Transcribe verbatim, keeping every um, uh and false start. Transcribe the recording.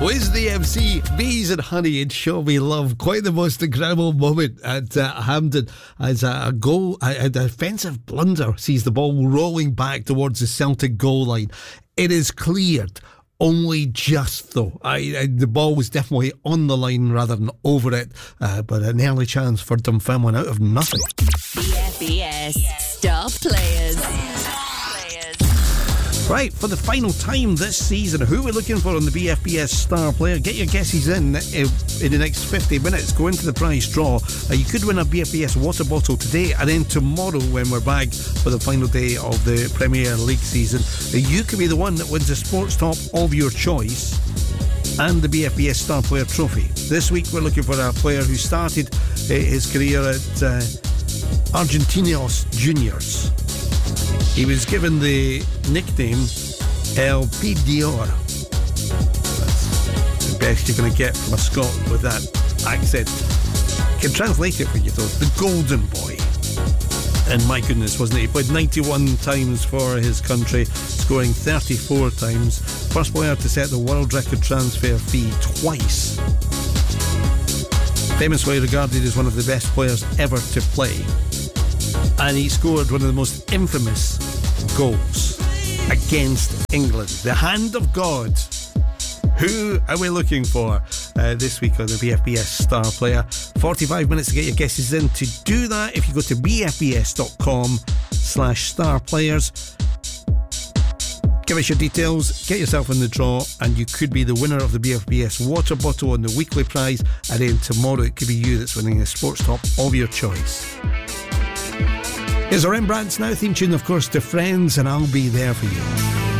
Was the M C Bees and Honey and Show Me Love. Quite the most incredible moment at uh, Hampden as a, a goal, a, a defensive blunder sees the ball rolling back towards the Celtic goal line. It is cleared. Only just though. I, I, the ball was definitely on the line rather than over it, uh, but an early chance for Dunfermline out of nothing. B F B S Star Players. Right, for the final time this season, who are we looking for on the B F B S Star Player? Get your guesses in uh, in the next fifty minutes. Go into the prize draw. Uh, you could win a B F B S water bottle today, and then tomorrow when we're back for the final day of the Premier League season, uh, you could be the one that wins the sports top of your choice and the B F B S Star Player trophy. This week we're looking for a player who started uh, his career at uh, Argentinos Juniors. He was given the nickname El Pidor. That's the best you're going to get from a Scot with that accent. I can translate it for you though. The Golden Boy. And my goodness, wasn't it? He played ninety-one times for his country, scoring thirty-four times. First player to set the world record transfer fee twice. Famously regarded as one of the best players ever to play. And he scored one of the most infamous goals against England. The hand of God. Who are we looking for uh, this week on the B F B S Star Player? forty-five minutes to get your guesses in. To do that, if you go to bfbs.com slash star players, give us your details, get yourself in the draw, and you could be the winner of the B F B S water bottle on the weekly prize. And then tomorrow it could be you that's winning the sports top of your choice. Here's our Rembrandts Now theme tune, of course, to Friends, and I'll be there for you.